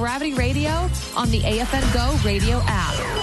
Gravity Radio on the AFN Go radio app.